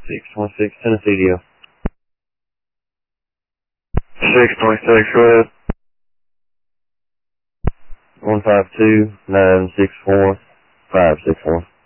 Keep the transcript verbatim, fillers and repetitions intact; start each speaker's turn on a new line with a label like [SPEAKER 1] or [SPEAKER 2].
[SPEAKER 1] six twenty-six, Tennessee deal.
[SPEAKER 2] six twenty-six, go ahead.
[SPEAKER 1] one five two, nine six four, five six four.